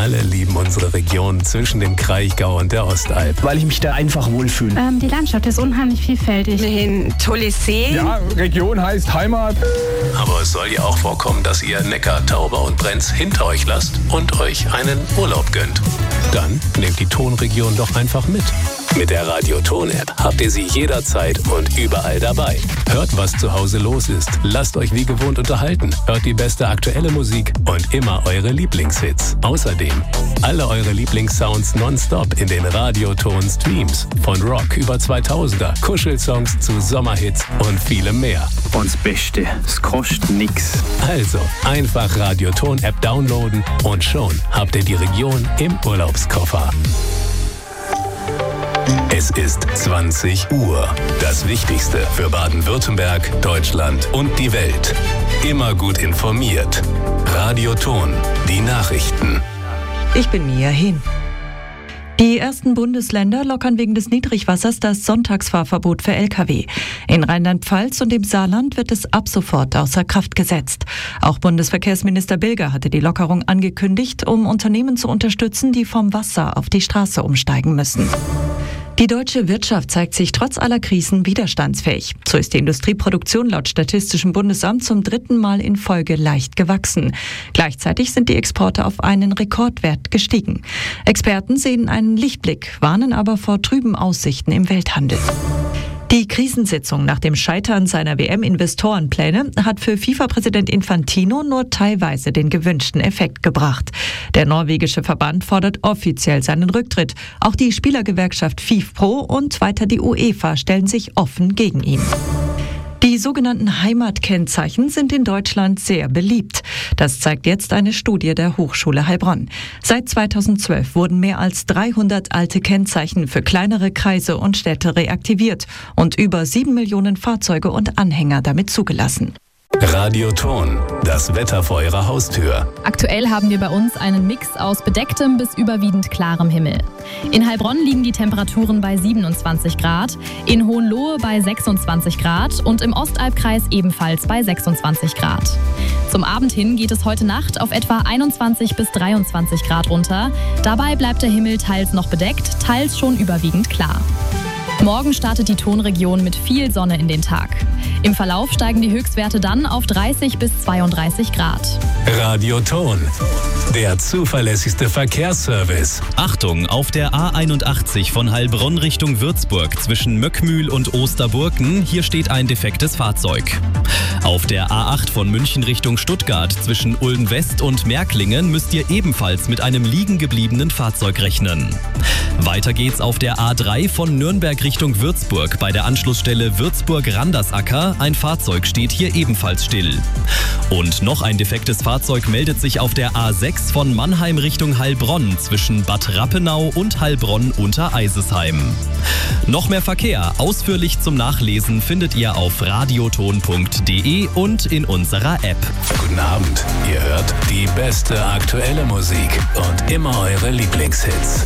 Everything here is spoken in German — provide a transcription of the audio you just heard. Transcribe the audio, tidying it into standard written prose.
alle lieben unsere Region zwischen dem Kraichgau und der Ostalb. Weil ich mich da einfach wohlfühle. Die Landschaft ist unheimlich vielfältig. Ein tolles See. Ja, Region heißt Heimat. Aber es soll ja auch vorkommen, dass ihr Neckar, Tauber und Brenz hinter euch lasst und euch einen Urlaub gönnt. Dann nehmt die Tonregion doch einfach mit. Mit der Radio-Ton-App habt ihr sie jederzeit und überall dabei. Hört, was zu Hause los ist. Lasst euch wie gewohnt unterhalten. Hört die beste aktuelle Musik und immer eure Lieblingshits. Außerdem alle eure Lieblingssounds nonstop in den Radio-Ton-Streams. Von Rock über 2000er, Kuschelsongs zu Sommerhits und vielem mehr. Und das Beste, es kostet nix. Also einfach Radio-Ton-App downloaden und schon habt ihr die Region im Urlaubskoffer. Es ist 20 Uhr. Das Wichtigste für Baden-Württemberg, Deutschland und die Welt. Immer gut informiert. Radio Ton, die Nachrichten. Ich bin Mia Hehn. Die ersten Bundesländer lockern wegen des Niedrigwassers das Sonntagsfahrverbot für Lkw. In Rheinland-Pfalz und im Saarland wird es ab sofort außer Kraft gesetzt. Auch Bundesverkehrsminister Bilger hatte die Lockerung angekündigt, um Unternehmen zu unterstützen, die vom Wasser auf die Straße umsteigen müssen. Die deutsche Wirtschaft zeigt sich trotz aller Krisen widerstandsfähig. So ist die Industrieproduktion laut Statistischem Bundesamt zum 3. Mal in Folge leicht gewachsen. Gleichzeitig sind die Exporte auf einen Rekordwert gestiegen. Experten sehen einen Lichtblick, warnen aber vor trüben Aussichten im Welthandel. Die Krisensitzung nach dem Scheitern seiner WM-Investorenpläne hat für FIFA-Präsident Infantino nur teilweise den gewünschten Effekt gebracht. Der norwegische Verband fordert offiziell seinen Rücktritt. Auch die Spielergewerkschaft FIFPro und weiter die UEFA stellen sich offen gegen ihn. Die sogenannten Heimatkennzeichen sind in Deutschland sehr beliebt. Das zeigt jetzt eine Studie der Hochschule Heilbronn. Seit 2012 wurden mehr als 300 alte Kennzeichen für kleinere Kreise und Städte reaktiviert und über 7 Millionen Fahrzeuge und Anhänger damit zugelassen. Radio Ton, das Wetter vor Ihrer Haustür. Aktuell haben wir bei uns einen Mix aus bedecktem bis überwiegend klarem Himmel. In Heilbronn liegen die Temperaturen bei 27 Grad, in Hohenlohe bei 26 Grad und im Ostalbkreis ebenfalls bei 26 Grad. Zum Abend hin geht es heute Nacht auf etwa 21 bis 23 Grad runter. Dabei bleibt der Himmel teils noch bedeckt, teils schon überwiegend klar. Morgen startet die Tonregion mit viel Sonne in den Tag. Im Verlauf steigen die Höchstwerte dann auf 30 bis 32 Grad. Radio Ton, der zuverlässigste Verkehrsservice. Achtung, auf der A81 von Heilbronn Richtung Würzburg zwischen Möckmühl und Osterburken, hier steht ein defektes Fahrzeug. Auf der A8 von München Richtung Stuttgart zwischen Ulm West und Märklingen müsst ihr ebenfalls mit einem liegen gebliebenen Fahrzeug rechnen. Weiter geht's auf der A3 von Nürnberg Richtung Würzburg bei der Anschlussstelle Würzburg-Randersacker. Ein Fahrzeug steht hier ebenfalls still. Und noch ein defektes Fahrzeug meldet sich auf der A6 von Mannheim Richtung Heilbronn zwischen Bad Rappenau und Heilbronn unter Eisesheim. Noch mehr Verkehr, ausführlich zum Nachlesen, findet ihr auf radioton.de und in unserer App. Guten Abend, ihr hört die beste aktuelle Musik und immer eure Lieblingshits.